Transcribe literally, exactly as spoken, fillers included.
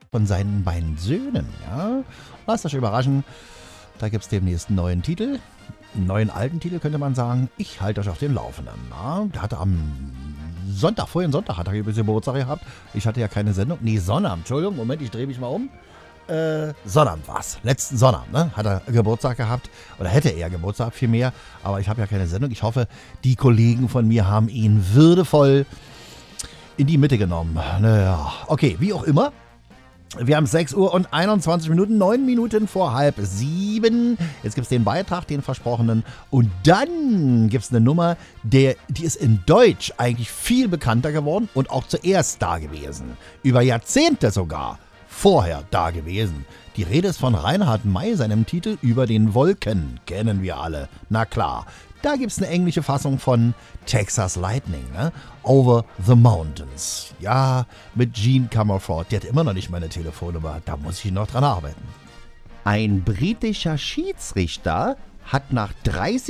von seinen beiden Söhnen. Ja? Lasst euch überraschen, da gibt es demnächst einen neuen Titel. Einen neuen alten Titel könnte man sagen. Ich halte euch auf dem Laufenden. Ja? Der hatte am Sonntag, vorhin Sonntag hat er ein bisschen Geburtstag gehabt. Ich hatte ja keine Sendung. Nee, Sonnabend. Entschuldigung, Moment, ich drehe mich mal um. Äh, Sonnabend war es. Letzten Sonnabend, ne? Hat er Geburtstag gehabt. Oder hätte er Geburtstag vielmehr. Aber ich habe ja keine Sendung. Ich hoffe, die Kollegen von mir haben ihn würdevoll in die Mitte genommen. Naja, okay, wie auch immer. Wir haben sechs Uhr und einundzwanzig Minuten, neun Minuten vor halb sieben. Jetzt gibt es den Beitrag, den versprochenen. Und dann gibt es eine Nummer, der, die ist in Deutsch eigentlich viel bekannter geworden und auch zuerst da gewesen. Über Jahrzehnte sogar vorher da gewesen. Die Rede ist von Reinhard May, seinem Titel Über den Wolken. Kennen wir alle. Na klar. Da gibt es eine englische Fassung von Texas Lightning, ne? Over the Mountains. Ja, mit Gene Comerford. Der hat immer noch nicht meine Telefonnummer. Da muss ich noch dran arbeiten. Ein britischer Schiedsrichter hat nach dreißig